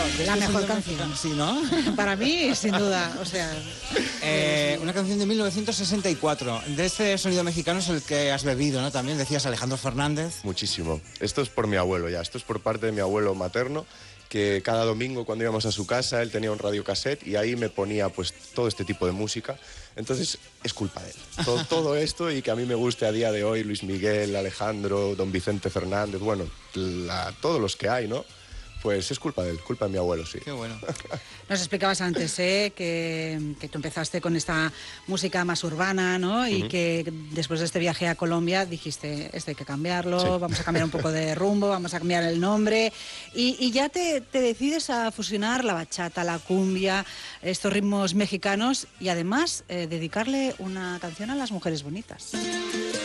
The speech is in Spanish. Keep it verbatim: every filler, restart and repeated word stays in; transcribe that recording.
la este mejor sonido canción. mexicano, sí, ¿no? Para mí, sin duda, o sea... Eh, una canción de mil novecientos sesenta y cuatro. De este sonido mexicano es el que has bebido, ¿no? También decías Alejandro Fernández. Muchísimo. Esto es por mi abuelo ya, esto es por parte de mi abuelo materno, que cada domingo cuando íbamos a su casa él tenía un radiocassette y ahí me ponía pues todo este tipo de música. Entonces es culpa de él. Todo, todo esto y que a mí me guste a día de hoy Luis Miguel, Alejandro, don Vicente Fernández, bueno, la, todos los que hay, ¿no? Pues es culpa de él, culpa de mi abuelo, sí. Qué bueno. Nos explicabas antes, ¿eh? que, que tú empezaste con esta música más urbana, ¿no? Y uh-huh. que después de este viaje a Colombia dijiste, esto hay que cambiarlo, sí. vamos a cambiar un poco de rumbo, vamos a cambiar el nombre. Y, y ya te, te decides a fusionar la bachata, la cumbia, estos ritmos mexicanos y además eh, dedicarle una canción a las mujeres bonitas.